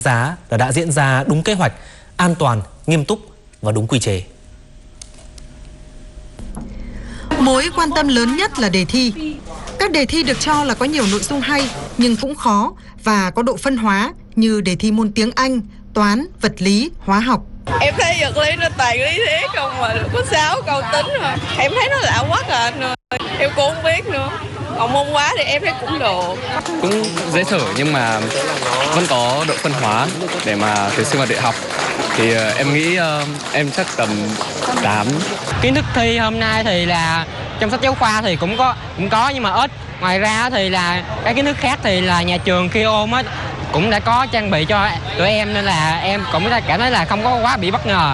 Giá là đã diễn ra đúng kế hoạch, an toàn, nghiêm túc và đúng quy chế. Mối quan tâm lớn nhất là đề thi. Các đề thi được cho là có nhiều nội dung hay nhưng cũng khó và có độ phân hóa như đề thi môn tiếng Anh, toán, vật lý, hóa học. Em thấy vật lý nó toàn lý thuyết không mà có 6 câu tính rồi. Em thấy nó lạ quá à. Em cũng không biết nữa. Còn môn hóa thì em thấy cũng được. Cũng dễ thở nhưng mà vẫn có độ phân hóa để mà tuyển sinh vào đại học. Thì em nghĩ em chắc tầm 8. Kiến thức thi hôm nay thì là trong sách giáo khoa thì cũng có nhưng mà ít. Ngoài ra thì là cái kiến thức khác thì là nhà trường khi ôn á cũng đã có trang bị cho tụi em nên là em cũng cảm thấy là không có quá bị bất ngờ.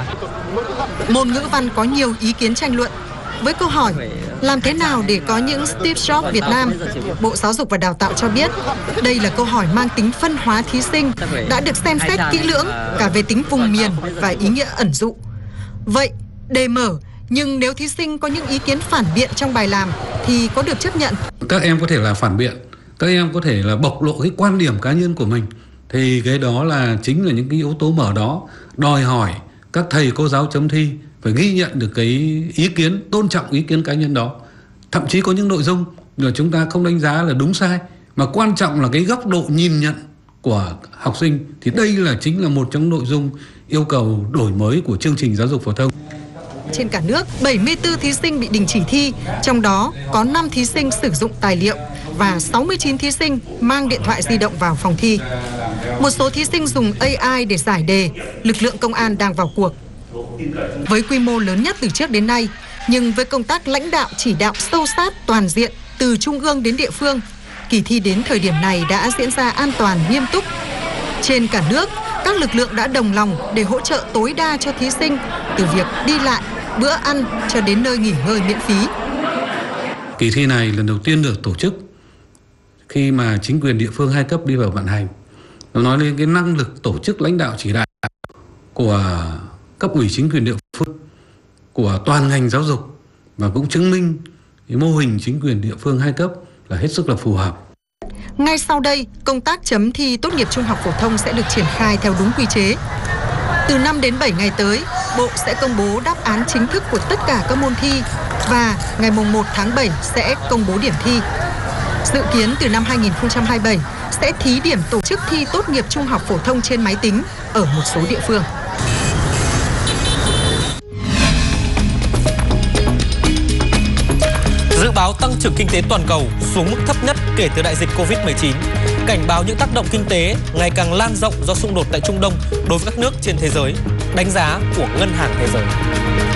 Môn ngữ văn có nhiều ý kiến tranh luận. Với câu hỏi làm thế nào để có những Steve Jobs Việt Nam, Bộ Giáo dục và Đào tạo cho biết đây là câu hỏi mang tính phân hóa thí sinh, đã được xem xét kỹ lưỡng cả về tính vùng miền và ý nghĩa ẩn dụ. Vậy, đề mở, nhưng nếu thí sinh có những ý kiến phản biện trong bài làm thì có được chấp nhận? Các em có thể là phản biện, các em có thể là bộc lộ cái quan điểm cá nhân của mình. Thì cái đó là chính là những cái yếu tố mở đó, đòi hỏi các thầy cô giáo chấm thi phải ghi nhận được cái ý kiến, tôn trọng ý kiến cá nhân đó. Thậm chí có những nội dung là chúng ta không đánh giá là đúng sai, mà quan trọng là cái góc độ nhìn nhận của học sinh. Thì đây chính là một trong nội dung yêu cầu đổi mới của chương trình giáo dục phổ thông. Trên cả nước, 74 thí sinh bị đình chỉ thi, trong đó có 5 thí sinh sử dụng tài liệu và 69 thí sinh mang điện thoại di động vào phòng thi. Một số thí sinh dùng AI để giải đề, lực lượng công an đang vào cuộc. Với quy mô lớn nhất từ trước đến nay, nhưng với công tác lãnh đạo chỉ đạo sâu sát toàn diện từ trung ương đến địa phương, kỳ thi đến thời điểm này đã diễn ra an toàn, nghiêm túc. Trên cả nước, các lực lượng đã đồng lòng để hỗ trợ tối đa cho thí sinh từ việc đi lại, bữa ăn cho đến nơi nghỉ ngơi miễn phí. Kỳ thi này lần đầu tiên được tổ chức khi mà chính quyền địa phương 2 cấp đi vào vận hành. Nó nói lên cái năng lực tổ chức lãnh đạo chỉ đạo của cấp ủy chính quyền địa phương, của toàn ngành giáo dục, và cũng chứng minh cái mô hình chính quyền địa phương 2 cấp là hết sức là phù hợp. Ngay sau đây, công tác chấm thi tốt nghiệp trung học phổ thông sẽ được triển khai theo đúng quy chế. Từ 5 đến 7 ngày tới, Bộ sẽ công bố đáp án chính thức của tất cả các môn thi và ngày 1 tháng 7 sẽ công bố điểm thi. Dự kiến từ năm 2027 sẽ thí điểm tổ chức thi tốt nghiệp trung học phổ thông trên máy tính ở một số địa phương. Dự báo tăng trưởng kinh tế toàn cầu xuống mức thấp nhất kể từ đại dịch Covid-19, cảnh báo những tác động kinh tế ngày càng lan rộng do xung đột tại Trung Đông đối với các nước trên thế giới, đánh giá của Ngân hàng Thế giới.